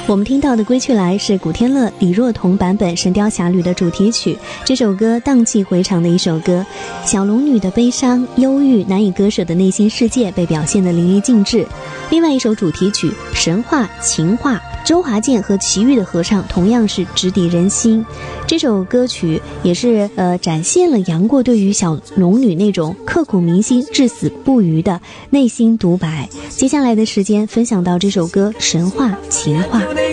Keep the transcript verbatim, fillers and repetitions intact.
我们听到的《归去来》是古天乐、李若彤版本《神雕侠侣》的主题曲。这首歌荡气回肠的一首歌，小龙女的悲伤、忧郁、难以割舍的内心世界被表现得淋漓尽致。另外一首主题曲《神话情话》，周华健和齐豫的合唱同样是直抵人心。这首歌曲也是呃展现了杨过对于小龙女那种刻骨铭心、至死不渝的内心独白。接下来的时间分享到这首歌《神话情话》。